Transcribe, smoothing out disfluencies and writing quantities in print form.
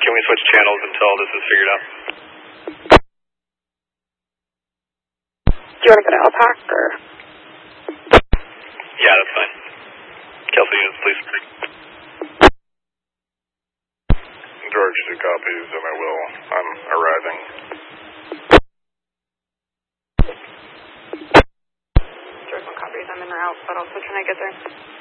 Can we switch channels until this is figured out? Do you want to go to LPAC or? Yeah, that's fine. Kelsey units, please. George, 2 copies, and I will. I'm arriving. George, 1 copies. I'm in route, but I'll switch when I get there.